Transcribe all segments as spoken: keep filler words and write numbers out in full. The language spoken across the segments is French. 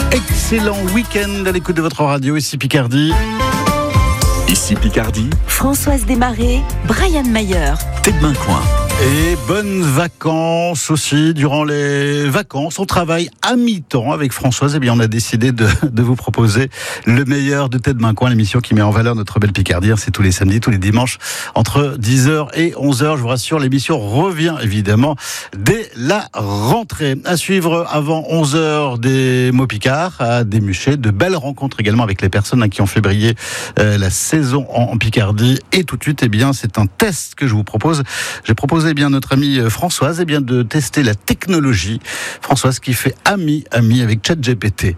Excellent week-end à l'écoute de votre radio, ici Picardie. Ici Picardie. Françoise Desmarais, Brian Mayer. Tête Main Coin. Et bonnes vacances aussi. Durant les vacances, on travaille à mi-temps avec Françoise. Eh bien, on a décidé de, de vous proposer le meilleur de Tête Main Coin, l'émission qui met en valeur notre belle Picardie. C'est tous les samedis, tous les dimanches, entre dix heures et onze heures. Je vous rassure, l'émission revient évidemment dès la rentrée. À suivre avant onze heures, des mots picards à démucher, de belles rencontres également avec les personnes qui ont fait briller euh, la saison en, en Picardie. Et tout de suite, eh bien, c'est un test que je vous propose. J'ai proposé eh bien notre amie Françoise eh bien de tester la technologie. Françoise qui fait ami ami avec ChatGPT.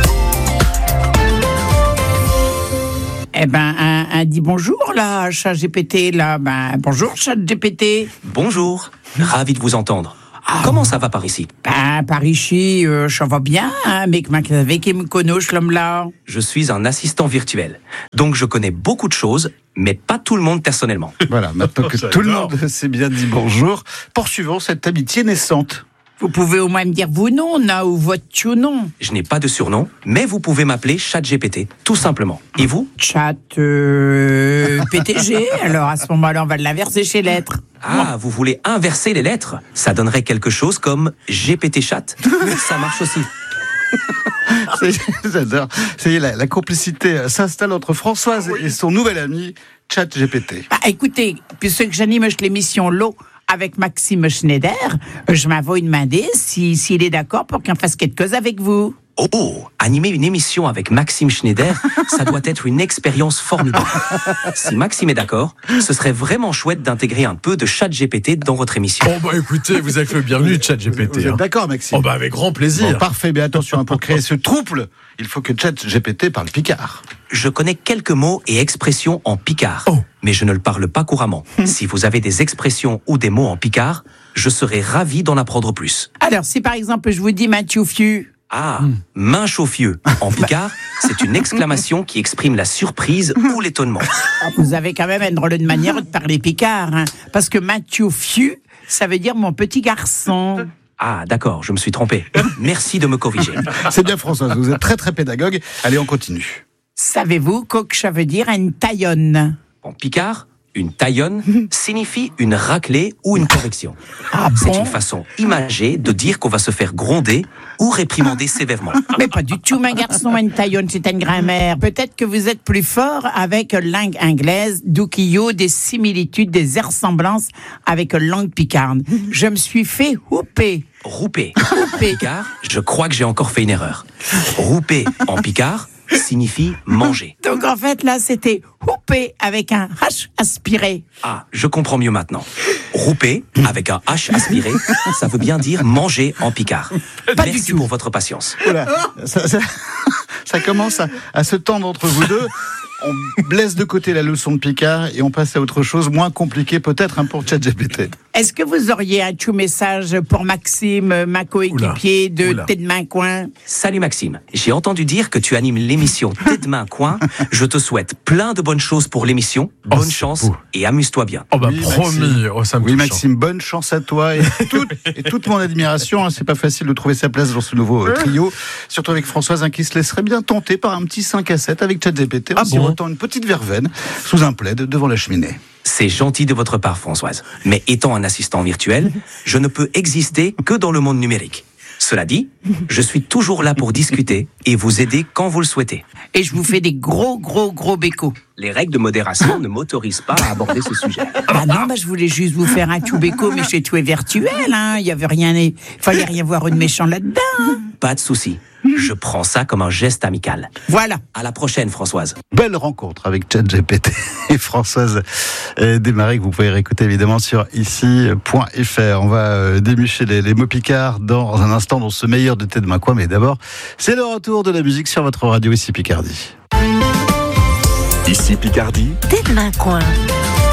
Eh ben, un, un dit bonjour là, ChatGPT là. Ben bonjour ChatGPT. Bonjour, ravi de vous entendre. Ah, Comment ça va par ici? Ben par ici, euh, ça va bien, hein, mais avec qui me connaît l'homme là. Je suis un assistant virtuel, donc je connais beaucoup de choses, mais pas tout le monde personnellement. Voilà, maintenant que tout le monde s'est bien dit bonjour, poursuivons cette amitié naissante. Vous pouvez au moins me dire vos noms, là, ou votre surnom. Je n'ai pas de surnom, mais vous pouvez m'appeler ChatGPT, tout simplement. Et vous? Chat euh, P T G. Alors à ce moment-là, on va l'inverser chez lettres. Ah, vous voulez inverser les lettres? Ça donnerait quelque chose comme G P T Chat. Ça marche aussi. J'adore. Ça y est, la, la complicité s'installe entre Françoise et son nouvel ami ChatGPT. Ah, écoutez, puisque j'anime l'émission L'eau avec Maxime Schneider, je m'avais demandé si, s'il est d'accord pour qu'on fasse quelque chose avec vous. Oh, oh, animer une émission avec Maxime Schneider, ça doit être une expérience formidable. Si Maxime est d'accord, ce serait vraiment chouette d'intégrer un peu de ChatGPT dans votre émission. Oh bah écoutez, vous êtes le bienvenu de ChatGPT. Vous êtes hein. d'accord, Maxime? Oh bah avec grand plaisir. Bon, parfait, mais attention, hein, pour créer ce trouble, il faut que ChatGPT parle picard. Je connais quelques mots et expressions en picard, oh. mais je ne le parle pas couramment. Si vous avez des expressions ou des mots en picard, je serais ravi d'en apprendre plus. Alors, si par exemple je vous dis Mathieu Fiu. Ah, main chauffieux. En picard, c'est une exclamation qui exprime la surprise ou l'étonnement. Vous avez quand même une drôle de manière de parler picard, hein, parce que Mathieu Fiu, ça veut dire mon petit garçon. Ah, d'accord, je me suis trompé. Merci de me corriger. C'est bien, Françoise, vous êtes très très pédagogue. Allez, on continue. Savez-vous que ça veut dire une taillonne? En picard, une taillonne signifie une raclée ou une correction. Ah C'est bon? une façon imagée de dire qu'on va se faire gronder ou réprimander sévèrement. Mais pas du tout, mon garçon, une taillonne, c'est une grammaire. Peut-être que vous êtes plus fort avec langue anglaise, d'où qu'il y a des similitudes, des ressemblances avec langue picarde. Je me suis fait houper. Rouper. Picard, je crois que j'ai encore fait une erreur. Rouper en picard signifie manger. Donc en fait, là, c'était houper avec un H aspiré. Ah, je comprends mieux maintenant. Rouper avec un H aspiré, ça veut bien dire manger en picard. Pas du Merci tout. pour votre patience. Voilà, ça, ça, ça commence à, à se tendre entre vous deux. On laisse de côté la leçon de picard et on passe à autre chose, moins compliqué peut-être hein, pour ChatGPT. Est-ce que vous auriez un tout message pour Maxime, ma coéquipier de Oula. Tête Main Coin? Salut Maxime, j'ai entendu dire que tu animes l'émission Tête Main Coin. Je te souhaite plein de bonnes choses pour l'émission. Oh, Bonne c'est chance beau. et amuse-toi bien. Oh bah Oui, promis, Maxime. oh, ça me Oui, touche. Maxime, bonne chance à toi et toute, et toute mon admiration. Hein, c'est pas facile de trouver sa place dans ce nouveau euh, trio. Surtout avec Françoise hein, qui se laisserait bien tenter par un petit cinq à sept avec ChatGPT. Ah en bon sirotant une petite verveine sous un plaid devant la cheminée. C'est gentil de votre part, Françoise. Mais étant un assistant virtuel, je ne peux exister que dans le monde numérique. Cela dit, je suis toujours là pour discuter et vous aider quand vous le souhaitez. Et je vous fais des gros, gros, gros bécos. Les règles de modération ne m'autorisent pas à aborder ce sujet. Ah non, bah, je voulais juste vous faire un tout béco, mais chez tout est virtuel, hein. Il y avait rien, il fallait rien voir de méchant là-dedans. Pas de souci. Je prends ça comme un geste amical. Voilà. À la prochaine, Françoise. Belle rencontre avec ChatGPT et Françoise euh, Desmarais que vous pouvez réécouter évidemment sur ici point f r. On va euh, démucher les, les mots picards dans un instant dans ce meilleur de Tête Main Coin. Mais d'abord, c'est le retour de la musique sur votre radio ici Picardie. Ici Picardie. Tête Main Coin.